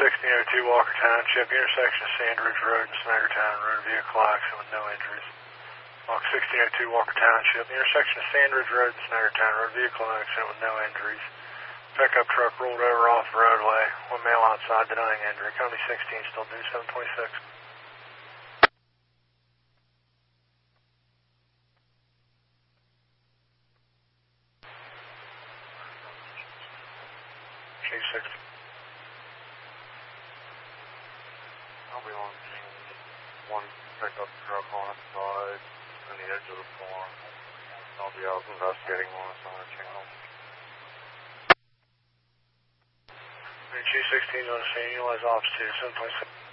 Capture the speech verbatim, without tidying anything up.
sixteen oh two Walker Township, intersection of Sandridge Road and Snaggertown Road, vehicle accident with no injuries. Walk sixteen oh two Walker Township, intersection of Sandridge Road and Snaggertown Road, vehicle accident with no injuries. Pickup truck rolled over off the roadway. One male outside denying injury. County sixteen still due seven twenty-six. G six. I'll be on one pickup truck on its side on the edge of the farm. I'll be out investigating on its on the channel. G sixteen on the scene, utilize office two seven twenty-six.